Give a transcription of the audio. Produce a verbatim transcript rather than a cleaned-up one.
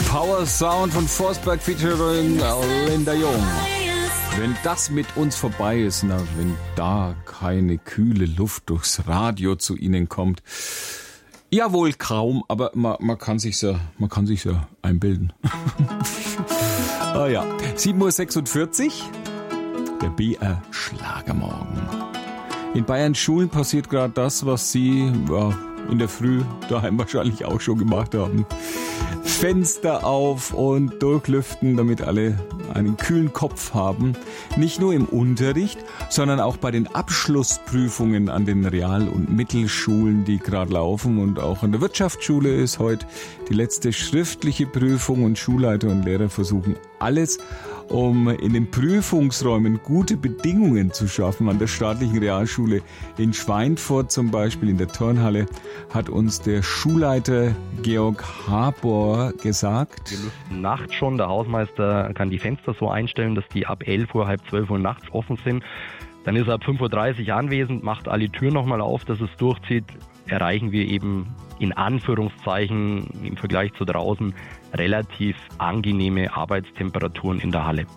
Power Sound von Forsberg featuring Linda Jung. Wenn das mit uns vorbei ist, na, wenn da keine kühle Luft durchs Radio zu Ihnen kommt. Ja, wohl kaum, aber man, man kann sich's ja, man kann sich's ja einbilden. Ah ja, sieben Uhr sechsundvierzig, der B R Schlagermorgen. In Bayerns Schulen passiert gerade das, was Sie ja, in der Früh daheim wahrscheinlich auch schon gemacht haben. Fenster auf und durchlüften, damit alle einen kühlen Kopf haben. Nicht nur im Unterricht, sondern auch bei den Abschlussprüfungen an den Real- und Mittelschulen, die gerade laufen. Und auch an der Wirtschaftsschule ist heute die letzte schriftliche Prüfung und Schulleiter und Lehrer versuchen alles, um in den Prüfungsräumen gute Bedingungen zu schaffen. An der staatlichen Realschule in Schweinfurt zum Beispiel, in der Turnhalle, hat uns der Schulleiter Georg Habor gesagt: Wir lüften nachts schon. Der Hausmeister kann die Fenster so einstellen, dass die ab elf Uhr, halb zwölf Uhr nachts offen sind. Dann ist er ab fünf Uhr dreißig anwesend, macht alle Türen nochmal auf, dass es durchzieht. Erreichen wir eben in Anführungszeichen im Vergleich zu draußen relativ angenehme Arbeitstemperaturen in der Halle.